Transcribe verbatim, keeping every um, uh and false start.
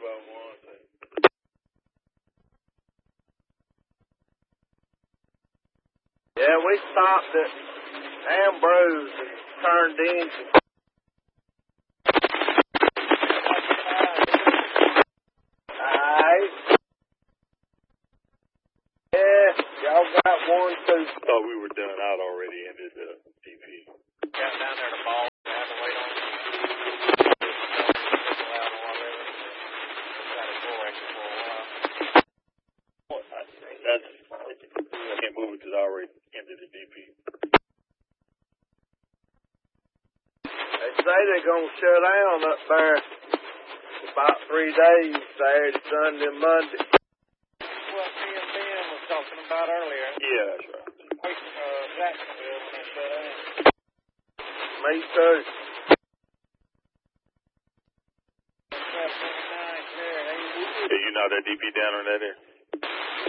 Yeah, we stopped at Ambrose and turned in. Alright. Yeah, y'all got one, too. Thought we were done. I'd already ended the D P. Got down there to ball. I had to wait on you. That's, I can't move it because I already ended the D P. They say they're going to shut down up there for about three days, Saturday, Sunday, and Monday. What me and Ben was talking about earlier. Yeah, that's right. Wait, uh, Jacksonville when they shut down. Me too. Yeah, you know that D P down on that there?